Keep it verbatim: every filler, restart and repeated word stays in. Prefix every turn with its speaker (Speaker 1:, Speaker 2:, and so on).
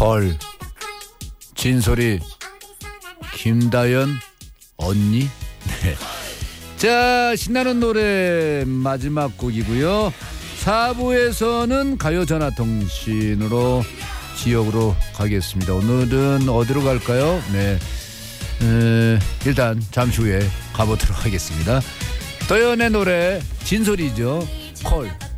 Speaker 1: 콜 진솔이 김다연 언니. 네. 자, 신나는 노래 마지막 곡이고요. 사 부에서는 가요 전화통신으로 지역으로 가겠습니다. 오늘은 어디로 갈까요? 네, 에, 일단 잠시 후에 가보도록 하겠습니다. 도연의 노래 진솔이죠. 콜.